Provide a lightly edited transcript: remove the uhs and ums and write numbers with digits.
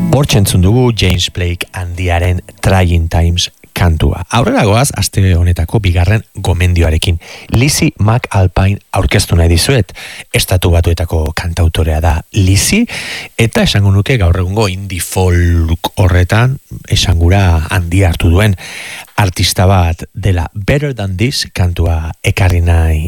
Hortzentzun dugu James Blake handiaren Trying Times kantua. Aurrera goaz, aste honetako bigarren gomendioarekin. Lizzie McAlpine aurkeztu nahi dizuet. Estatu Batuetako kantautorea da Lizzie, eta esango nuke gaur egungo indie folk horretan esangura handia hartu duen artista bat dela. Better Than This kantua ekarri nahi